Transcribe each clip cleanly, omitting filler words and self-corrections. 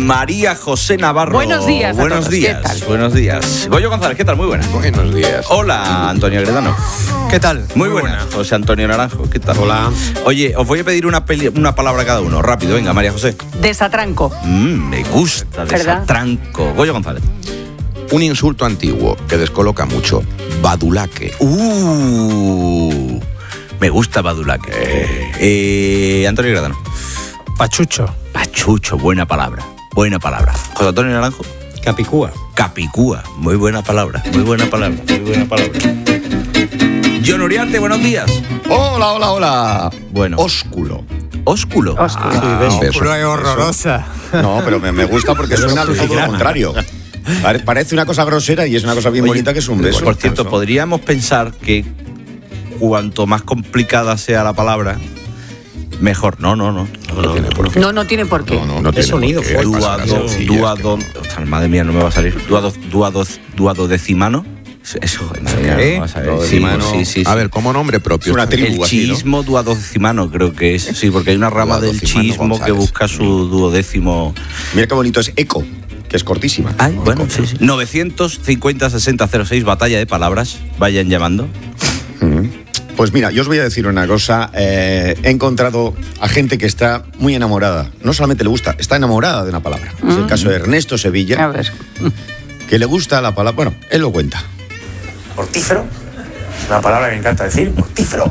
María José Navarro. Buenos días. Buenos días. ¿Qué tal? Buenos días. Goyo González, ¿qué tal? Muy buenas. Buenos días. Hola, Antonio Agredano. ¿Qué tal? Muy buenas. José Antonio Naranjo, ¿qué tal? Hola. Oye, os voy a pedir una palabra a cada uno. Rápido, venga, María José. Desatranco. Me gusta, ¿Verdad? desatranco. Goyo González. Un insulto antiguo que descoloca mucho. Badulaque. Me gusta badulaque. Antonio Agredano. Pachucho. Pachucho, buena palabra. Buena palabra. José Antonio Naranjo. Capicúa. Capicúa, muy buena palabra. Muy buena palabra. Muy buena palabra. John Uriarte, buenos días. Hola. Bueno. Ósculo. Ósculo. Ósculo es horrorosa. No, pero me gusta porque suena todo lo contrario. Parece una cosa grosera y es una cosa bien bonita que es un beso. Por cierto, podríamos pensar que cuanto más complicada sea la palabra, mejor. No tiene por qué. No tiene por qué. No tiene sonido por qué. Madre mía, no me va a salir. Duodecimano. Eso, madre mía, no me va a salir. Sí. A ver, como nombre propio. Es una tribu. El así, ¿no? chiismo duodecimano creo que es. Sí, porque hay una rama del Duodecimano chiismo que González. busca su duodécimo. Mira qué bonito es eco, que es cortísima. Ay, bueno, sí. 950-6006, batalla de palabras. Vayan llamando. Pues mira, yo os voy a decir una cosa. He encontrado a gente que está muy enamorada. No solamente le gusta, está enamorada de una palabra. Es el caso de Ernesto A Sevilla, ver. que le gusta la palabra. Bueno, él lo cuenta. Mortífero, es una palabra que me encanta decir, mortífero.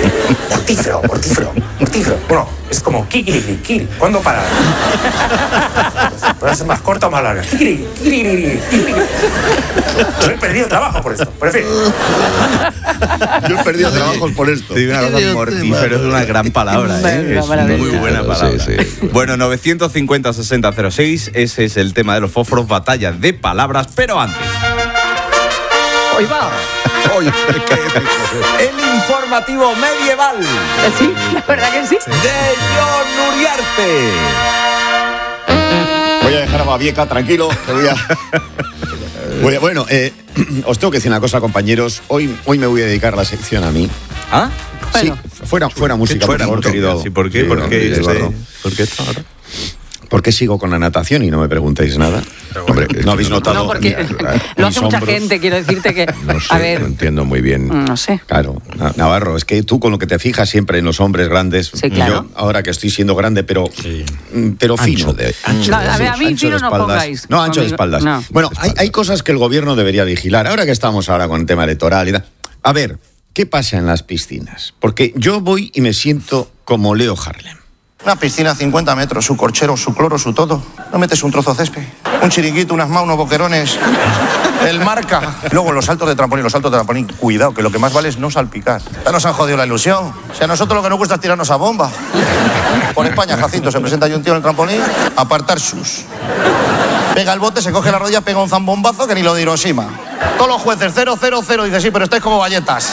Bueno, es como kikirikiri. ¿Cuándo parar? ¿Puede ser más corta o más larga? Kikirikiri. Yo he perdido trabajo por esto, pero en fin. Yo he perdido trabajos por esto. Sí, una cosa mortífero es una gran palabra, ¿eh? Es muy buena palabra. Sí. Bueno, 950-6006, ese es el tema de los fósforos, batalla de palabras, pero antes, Hoy va. Oye, el informativo medieval Sí, la verdad que sí. de John Uriarte. voy a dejar a Babieca tranquilo. Bueno, os tengo que decir una cosa, compañeros. Hoy me voy a dedicar la sección a mí. ¿Ah? Bueno. Sí, fuera música, por favor, querido. Sí, ¿por qué? Sí, ¿Por qué Eduardo. esto ahora? ¿Por qué sigo con la natación y no me preguntéis nada? Hombre, no habéis notado. No, porque lo hace mucha gente, quiero decirte que... No sé, A ver, no entiendo muy bien. no sé. Claro, Navarro, es que tú con lo que te fijas siempre en los hombres grandes, Sí, claro. yo ahora que estoy siendo grande, pero fino. Ancho de No, a ver, a mí Ancho fino de no espaldas. pongáis. No, ancho de Conmigo. espaldas. No. Bueno, hay cosas que el gobierno debería vigilar. Ahora que estamos con el tema electoral y tal. A ver, ¿qué pasa en las piscinas? Porque yo voy y me siento como Leo Harlem. Una piscina a 50 metros, su corchero, su cloro, su todo. No metes un trozo de césped, un chiringuito, unas manos, unos boquerones, el marca. Luego los saltos de trampolín, cuidado, que lo que más vale es no salpicar. Ya nos han jodido la ilusión. Si a nosotros lo que nos gusta es tirarnos a bomba. Por España, Jacinto, se presenta ahí un tío en el trampolín, apartar sus. Pega el bote, se coge la rodilla, pega un zambombazo que ni lo de Hiroshima. Todos los jueces, 0-0-0, dice sí, pero estáis como galletas.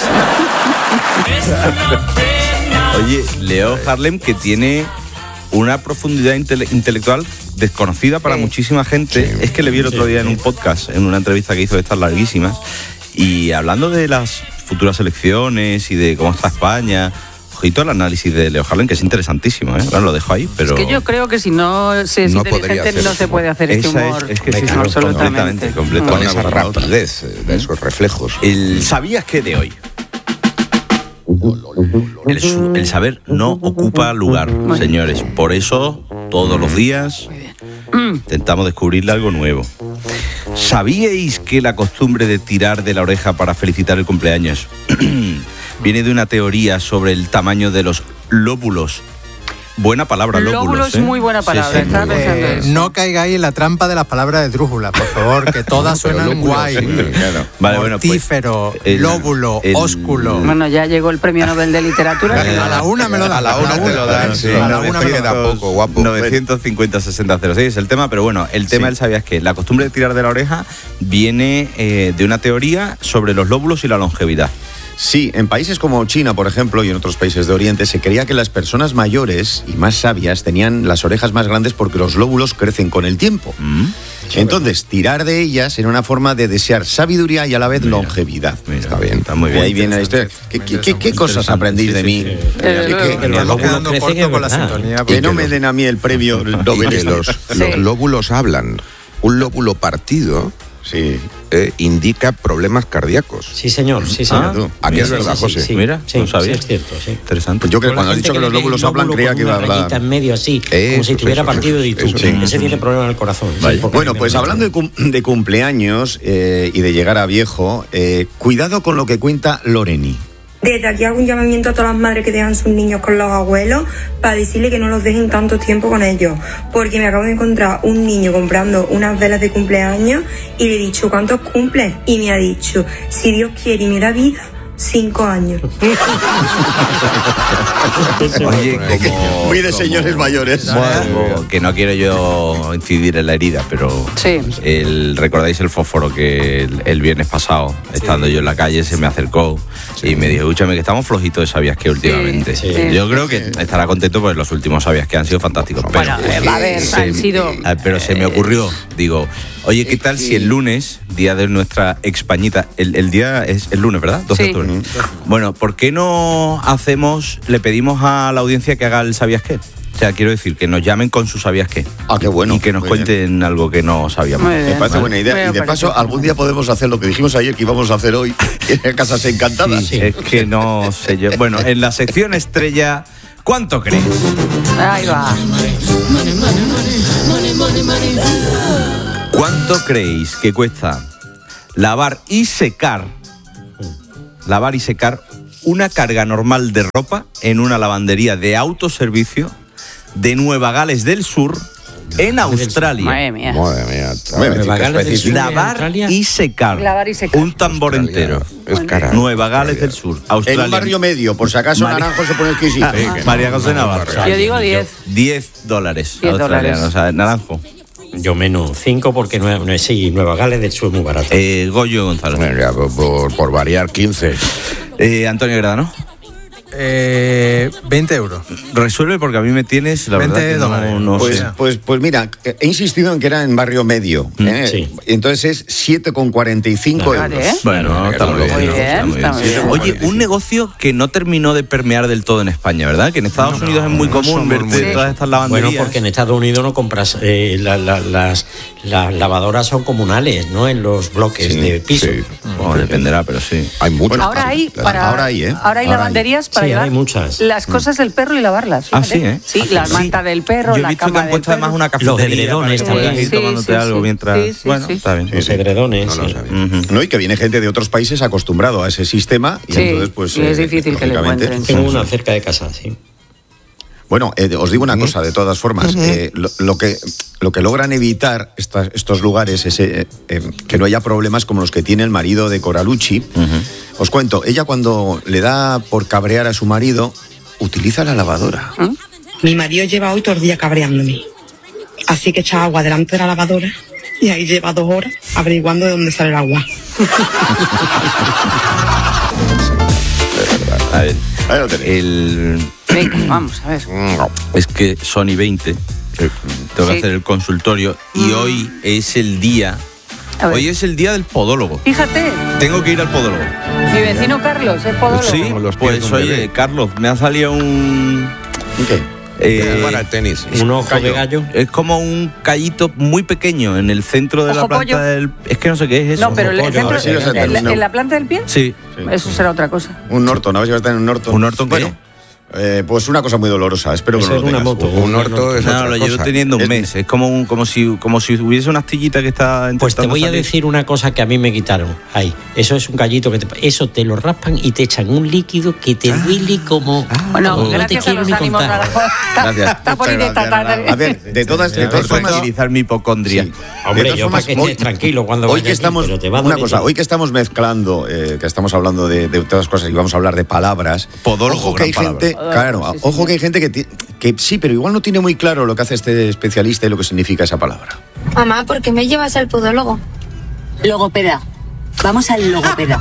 Oye, Leo Harlem, que tiene una profundidad intelectual desconocida para muchísima gente. Es que le vi el otro día en un podcast, en una entrevista que hizo de estas larguísimas, y hablando de las futuras elecciones y de cómo está España. Ojito al análisis de Leo Harlem, que es interesantísimo, ¿eh? Bueno, lo dejo ahí, pero... Es que yo creo que si no se es No podría inteligente hacer no ese se puede hacer este Esa humor. es que sí, Claro, absolutamente. completamente. Con esa rapidez de esos reflejos. ¿Sabías que de hoy? El saber no ocupa lugar, señores. Por eso, todos los días intentamos descubrirle algo nuevo. ¿Sabíais que la costumbre de tirar de la oreja para felicitar el cumpleaños viene de una teoría sobre el tamaño de los lóbulos? Buena palabra, lóbulos. Lóbulo es muy buena palabra, estaba pensando eso. No caigáis en la trampa de las palabras de drújula, por favor, que todas suenan guay. Vale, bueno, pues, Mortífero, lóbulo, ósculo. Bueno, ya llegó el premio Nobel de Literatura. A la una me lo dan. A la una te lo dan, sí. A la una me lo dan. Tampoco, guapo. 950-6006 es el tema, pero bueno, el tema, ¿sabías que la costumbre de tirar de la oreja viene de una teoría sobre los lóbulos y la longevidad? Sí, en países como China, por ejemplo, y en otros países de Oriente, se creía que las personas mayores y más sabias tenían las orejas más grandes porque los lóbulos crecen con el tiempo. Entonces, tirar de ellas era una forma de desear sabiduría y a la vez longevidad. Está bien, está muy Y bien. ahí viene la historia. ¿Qué cosas aprendís de mí? Estamos quedando cortos con la sintonía. Que no me den a mí el premio Nobel. Que los lóbulos hablan. Un lóbulo partido indica problemas cardíacos. Sí, señor. Sí, señor. Aquí es verdad, José. Sí, Mira, sí, no sabía. sí, es cierto, sí. Interesante. Pues yo creo que cuando has dicho que los lóbulos hablan, creía que iba a Una rayita hablar. en medio así, como si estuviera partido de tú. Ese tiene problema en el corazón. Sí, Bueno, pues hablando de cumpleaños y de llegar a viejo, cuidado con lo que cuenta Loreni. Desde aquí hago un llamamiento a todas las madres que dejan sus niños con los abuelos para decirle que no los dejen tanto tiempo con ellos. Porque me acabo de encontrar un niño comprando unas velas de cumpleaños y le he dicho, ¿cuántos cumples? Y me ha dicho, si Dios quiere y me da vida, 5 años. Oye, como... Muy de señores mayores. Bueno, que no quiero yo incidir en la herida, pero ¿recordáis el fósforo que el viernes pasado, estando yo en la calle, se me acercó y me dijo, escúchame, que estamos flojitos de Sabías que últimamente? Yo creo que estará contento porque los últimos Sabías que han sido fantásticos. Bueno, pero, a ver, han sido... Pero se me ocurrió, digo, oye, ¿qué tal si el lunes, día de nuestra Expañita, el día es el lunes, ¿verdad? 12 de octubre. Bueno, ¿por qué no le pedimos a la audiencia que haga el ¿Sabías qué? O sea, quiero decir, que nos llamen con su ¿Sabías qué? Ah, qué bueno. Y que nos cuenten algo que no sabíamos. Me parece buena idea. Y de paso, algún día podemos hacer lo que dijimos ayer que íbamos a hacer hoy, en Casas Encantadas. Sí, es que no sé yo. Bueno, en la sección estrella, ¿cuánto crees? Ahí va. ¿Cuánto creéis que cuesta lavar y secar una carga normal de ropa en una lavandería de autoservicio de Nueva Gales del Sur, en Australia? Madre mía. Madre mía. Nueva Gales del Sur, Lavar y secar. Un tambor entero. Es cara. Nueva Gales del Sur, Australia. En un barrio medio, por si acaso Naranjo se pone exquisito. María José Navarro. Yo digo 10. $10 australianos, o sea, Naranjo. Yo menos 5 porque Nueva Gales del Sur es muy barato. Goyo González. Venga, por variar 15. Antonio Gradano. 20 euros. Resuelve porque a mí me tienes, la verdad que no sé. Pues mira, he insistido en que era en barrio medio. Sí. Entonces es 7,45 euros. Bueno, está muy bien. Oye, un negocio que no terminó de permear del todo en España, ¿verdad? Que en Estados Unidos es muy común verte todas estas lavanderías. Bueno, porque en Estados Unidos no compras las lavadoras son comunales, ¿no? En los bloques de piso. Sí. Bueno, dependerá, pero sí. Hay muchas. Bueno, Ahora hay Ahora lavanderías para llevar hay muchas. las cosas del perro y lavarlas. Ah, fíjate. sí, ¿eh? Sí, la manta del perro, Yo he la visto que cama han del puesto además perro. una cafetería. Los edredones para que puedas también. ir tomándote algo mientras... Bueno, está bien. Los edredones. No lo sabía. No, y que viene gente de otros países acostumbrado a ese sistema y Sí, entonces pues y es difícil que le lógicamente, encuentren. Tengo una cerca de casa, sí. Bueno, os digo una cosa, de todas formas, lo que logran evitar estos lugares es que no haya problemas como los que tiene el marido de Coralucci. Os cuento, ella cuando le da por cabrear a su marido, utiliza la lavadora. Mi marido lleva hoy todo el día cabreándome. Así que echa agua delante de la lavadora y ahí lleva 2 horas averiguando de dónde sale el agua. A ver, Ahí lo tenéis. Venga, vamos, a ver. Es que Sony 20, tengo que hacer el consultorio y hoy es el día... A ver. Hoy es el día del podólogo. Fíjate, Tengo que ir al podólogo. mi vecino Carlos es podólogo. Sí, los pies de pues un oye, bebé. Carlos, me ha salido un... ¿Qué? Para el tenis. Un ojo de gallo. Es como un callito muy pequeño en el centro de la Ojo planta pollo. del... Es que no sé qué es eso. No, pero el pollo, centro, a ver si lo sé, en la planta del pie, Sí. eso será otra cosa. Un Norton, a ver si va a estar en un Norton. ¿Un Norton qué? Bueno, pues una cosa muy dolorosa, espero que Eso no es lo una tengas. moto. Un orto es No, otra lo llevo cosa. teniendo un Es- mes. Es como si hubiese una astillita que está intentando Pues te voy a salir. decir una cosa que a mí me quitaron. Ahí, eso es un gallito eso te lo raspan y te echan un líquido que te duele como... Bueno, no te gracias a quiero los ni ánimos. contar. Gracias. Está bonita, A ver, de todas Por formas, tranquilizar mi hipocondria. Sí. Hombre, De todas yo formas, para que estés tranquilo cuando hoy vaya que aquí, estamos pero te va a una doler cosa, todo. hoy que estamos mezclando, que estamos hablando de todas cosas y vamos a hablar de palabras. Podólogo, Ojo que hay gran gente, palabra. claro, ojo que hay gente que sí, pero igual no tiene muy claro lo que hace este especialista y lo que significa esa palabra. Mamá, ¿por qué me llevas al podólogo? Logopeda. Vamos al logopeda.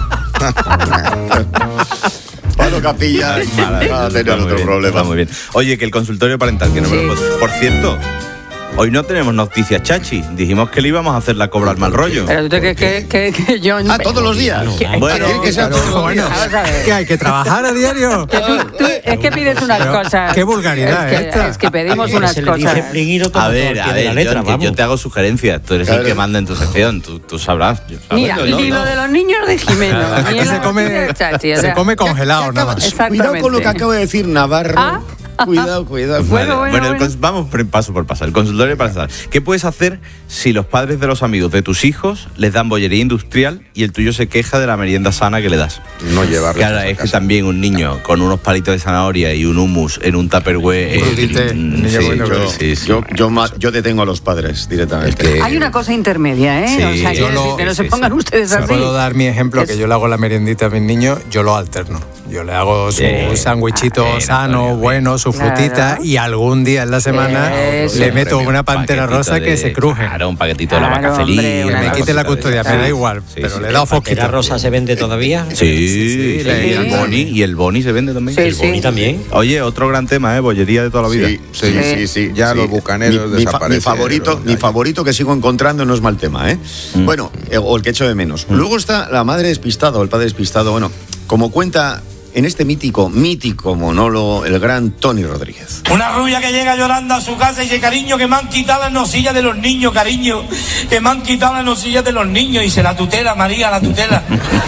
Pablo Capilla va a tener Está muy otro bien, problema. está muy bien. Oye, que el consultorio parental, que no me lo puedo... Por cierto, Hoy no tenemos noticias chachi. Dijimos que le íbamos a hacer la cobra al mal rollo. Pero tú crees que yo... todos los días. Bueno, que sea todos los días. Vamos a ver. ¿Que hay que trabajar a diario? Es que pides unas cosas. Qué vulgaridad esta. Es que pedimos unas cosas. A ver, yo te hago sugerencias. Tú eres el que manda en tu sección. Tú sabrás. Mira, ni lo de los niños de Jimeno. Aquí se come congelado, nada más. Cuidado con lo que acabo de decir, Navarro. Cuidado. Bueno, vamos paso por paso. El consultorio para estar. ¿Qué puedes hacer si los padres de los amigos de tus hijos les dan bollería industrial y el tuyo se queja de la merienda sana que le das? No llevarle. Claro, es que también un niño con unos palitos de zanahoria y un hummus en un tupperware. Yo detengo a los padres directamente. Hay una cosa intermedia, ¿eh? Sí, o sea, que no se pongan ustedes así. Puedo dar mi ejemplo, que yo le hago la meriendita a mis niños, yo lo alterno. Yo le hago su sándwichito sano, bueno, su frutita, y algún día en la semana le meto una pantera rosa que se cruje. Claro, un paquetito de la vaca feliz. Que me quite la custodia, me da igual, pero le he dado foquito. ¿La rosa se vende todavía? Sí. Y el boni se vende también. El boni también. Oye, otro gran tema, bollería de toda la vida. Sí. Ya los bucaneros desaparecen. Mi favorito que sigo encontrando no es mal tema, ¿eh? Bueno, o el que echo de menos. Luego está la madre despistada o el padre despistado. Bueno, como cuenta en este mítico monólogo el gran Tony Rodríguez. Una rubia que llega llorando a su casa y dice: cariño, que me han quitado las nosillas de los niños, cariño, que me han quitado las nosillas de los niños. Y dice: la tutela, María, la tutela.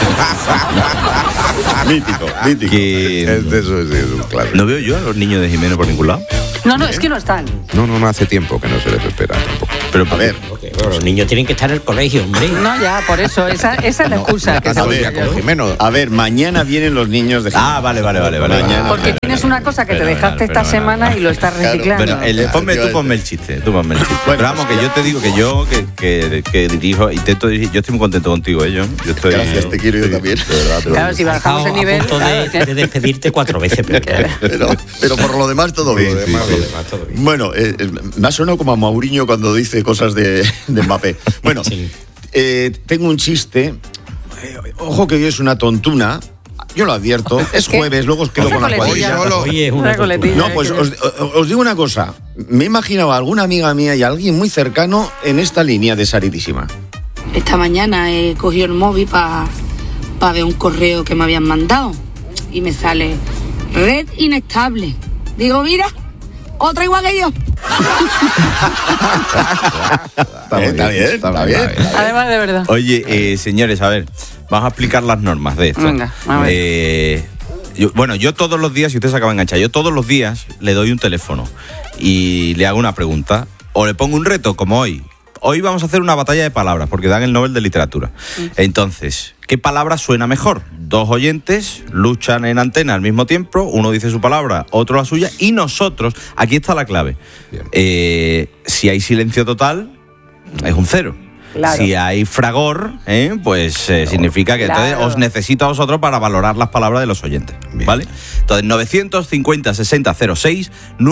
mítico. Eso es un clásico. No veo yo a los niños de Jimeno por ningún lado. No, es que no están. No hace tiempo que no se les espera tampoco. Pero a ver, los niños tienen que estar en el colegio, hombre. No, ya, por eso, esa es la excusa. A ver, mañana vienen los niños de Jimeno. Vale. Mañana, porque tienes una cosa que te dejaste esta semana y lo estás reciclando. Ponme el chiste. Pero vamos, que yo te digo que yo que dirijo, intento dirigir. Yo estoy muy contento contigo, yo. Gracias, te quiero yo también. Claro, si bajamos el nivel. A punto de despedirte 4 veces, pero por lo demás todo bien. Bueno, me ha sonado como a Mourinho cuando dice cosas de Mbappé. Bueno, tengo un chiste. Ojo que hoy es una tontuna. Yo lo advierto. Es jueves, luego os quedo con la cuadrilla. No, pues os digo una cosa. Me he imaginado a alguna amiga mía y a alguien muy cercano en esta línea de Saridísima. Esta mañana he cogido el móvil para ver un correo que me habían mandado y me sale red inestable. Digo, mira, otra igual que yo. Está bien. Además, de verdad. Oye, señores, a ver, vamos a explicar las normas de esto. Venga, a ver. Yo todos los días, si usted se acaba de enganchar, yo todos los días le doy un teléfono y le hago una pregunta o le pongo un reto, como hoy. Hoy vamos a hacer una batalla de palabras, porque dan el Nobel de Literatura. Entonces, ¿qué palabra suena mejor? 2 oyentes luchan en antena al mismo tiempo, uno dice su palabra, otro la suya, y nosotros, aquí está la clave. Si hay silencio total, es un 0. Claro. Si hay fragor, pues significa que entonces os necesito a vosotros para valorar las palabras de los oyentes. Bien. ¿Vale? Entonces, 950-6006,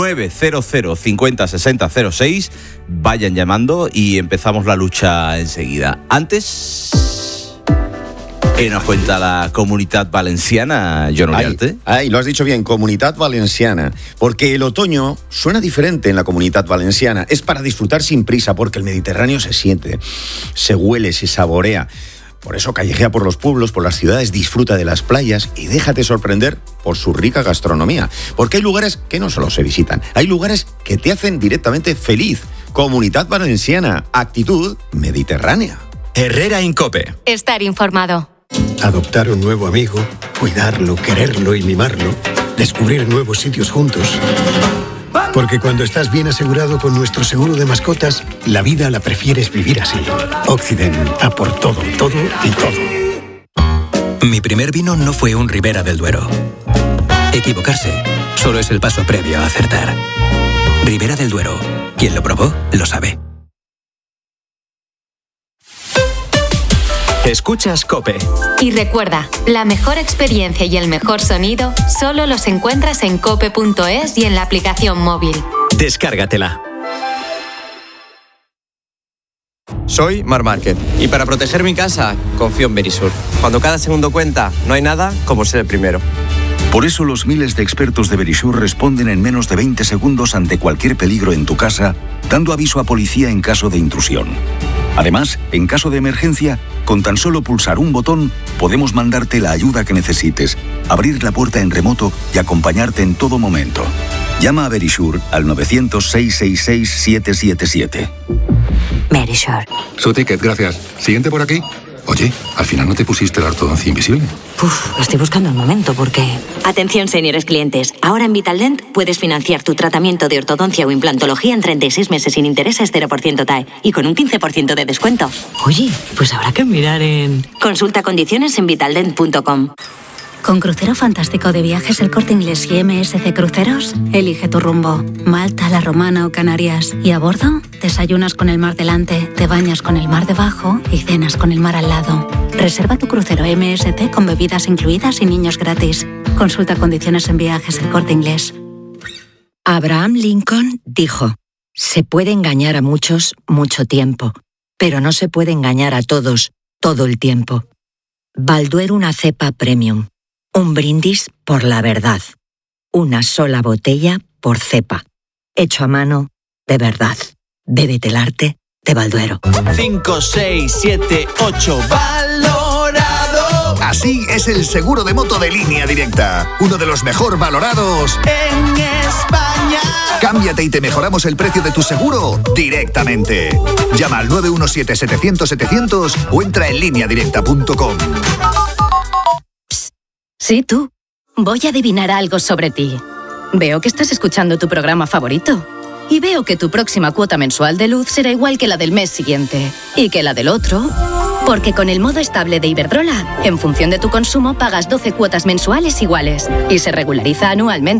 900-50-6006, vayan llamando y empezamos la lucha enseguida. Antes, ¿qué nos cuenta la Comunitat Valenciana, John Uriarte? Lo has dicho bien, Comunitat Valenciana. Porque el otoño suena diferente en la Comunitat Valenciana. Es para disfrutar sin prisa, porque el Mediterráneo se siente, se huele, se saborea. Por eso callejea por los pueblos, por las ciudades, disfruta de las playas y déjate sorprender por su rica gastronomía. Porque hay lugares que no solo se visitan, hay lugares que te hacen directamente feliz. Comunitat Valenciana, actitud mediterránea. Herrera en COPE. Estar informado. Adoptar un nuevo amigo, cuidarlo, quererlo y mimarlo, descubrir nuevos sitios juntos. Porque cuando estás bien asegurado con nuestro seguro de mascotas, la vida la prefieres vivir así. Occident, a por todo, todo y todo. Mi primer vino no fue un Ribera del Duero. Equivocarse solo es el paso previo a acertar. Ribera del Duero. Quien lo probó, lo sabe. Escuchas COPE. Y recuerda, la mejor experiencia y el mejor sonido solo los encuentras en cope.es y en la aplicación móvil. Descárgatela. Soy Mar Márquez y para proteger mi casa confío en Berisur. Cuando cada segundo cuenta, no hay nada como ser el primero. Por eso los miles de expertos de Verisure responden en menos de 20 segundos ante cualquier peligro en tu casa, dando aviso a policía en caso de intrusión. Además, en caso de emergencia, con tan solo pulsar un botón, podemos mandarte la ayuda que necesites, abrir la puerta en remoto y acompañarte en todo momento. Llama a Verisure al 900-666-777. Verisure. Su ticket, gracias. Siguiente por aquí. Oye, al final no te pusiste la ortodoncia invisible. Estoy buscando el momento porque... Atención, señores clientes. Ahora en Vitaldent puedes financiar tu tratamiento de ortodoncia o implantología en 36 meses sin intereses 0% TAE y con un 15% de descuento. Oye, pues habrá que mirar en... Consulta condiciones en vitaldent.com. Con Crucero Fantástico de Viajes El Corte Inglés y MSC Cruceros, elige tu rumbo. Malta, La Romana o Canarias. Y a bordo, desayunas con el mar delante, te bañas con el mar debajo y cenas con el mar al lado. Reserva tu crucero MSC con bebidas incluidas y niños gratis. Consulta condiciones en Viajes El Corte Inglés. Abraham Lincoln dijo: se puede engañar a muchos mucho tiempo, pero no se puede engañar a todos todo el tiempo. Balduero, una cepa premium. Un brindis por la verdad. Una sola botella por cepa. Hecho a mano, de verdad. Bébete el arte de Balduero. 5, 6, 7, 8, valorado. Así es el seguro de moto de Línea Directa. Uno de los mejor valorados en España. Cámbiate y te mejoramos el precio de tu seguro directamente. Llama al 917-700-700 o entra en lineadirecta.com. Sí, tú. Voy a adivinar algo sobre ti. Veo que estás escuchando tu programa favorito. Y veo que tu próxima cuota mensual de luz será igual que la del mes siguiente. Y que la del otro. Porque con el modo estable de Iberdrola, en función de tu consumo, pagas 12 cuotas mensuales iguales. Y se regulariza anualmente.